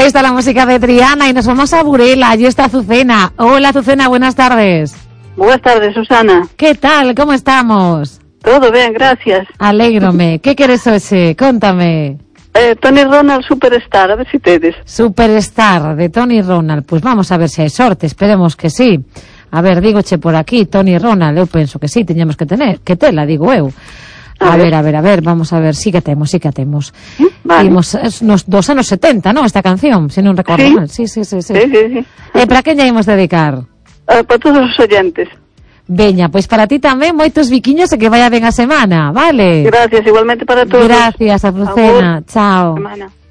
Ahí está la música de Triana y nos vamos a Burela. Allí está Azucena. Hola Azucena, buenas tardes. Buenas tardes, Susana. ¿Qué tal? ¿Cómo estamos? Todo bien, gracias. Alégrome. ¿Qué quieres hoxe? Contame. Tony Ronald Superstar, a ver si tedes. Superstar de Tony Ronald. Pues vamos a ver se hai sorte, esperemos que sí. A ver, dígoche por aquí, Tony Ronald, eu penso que sí, teñamos que tela, digo eu. A ver, vamos a ver, sí que temos. Vale. Imos dos anos 70, non, esta canción, se non recordo mal. Sí. Sí. Para quen lla imos dedicar? Para todos os oyentes. Veña, pois para ti tamén moitos biquiños e que vaya ben a semana, vale? Gracias, igualmente para todos. Gracias, Azucena. Chao. Semana.